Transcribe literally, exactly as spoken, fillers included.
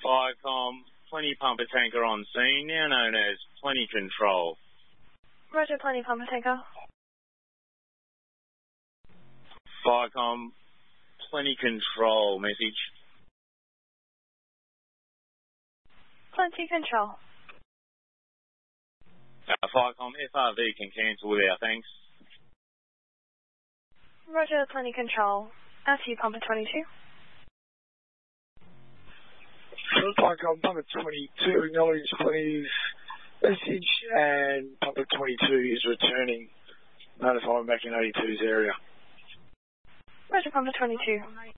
Firecom, plenty pumper tanker on scene, now known as Plenty Control. Roger, plenty pumper tanker. Firecom, Plenty Control message. Plenty Control. Uh, Firecom, F R V can cancel with our thanks. Roger, Plenty Control. After you, pumper twenty-two. Firecom, pumper twenty-two, acknowledge Plenty's message, and pumper twenty-two is returning. Notifying back in eighty-two's area. Roger, pumper twenty-two.